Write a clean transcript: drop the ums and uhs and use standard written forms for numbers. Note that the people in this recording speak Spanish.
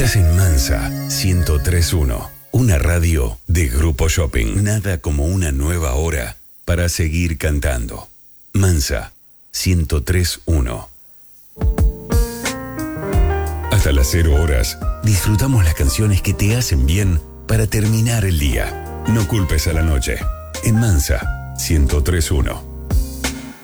Estás en Mansa 103.1, una radio de Grupo Shopping. Nada como una nueva hora para seguir cantando. Mansa 103.1. Hasta las 0 horas, disfrutamos las canciones que te hacen bien para terminar el día. No culpes a la noche. En Mansa 103.1.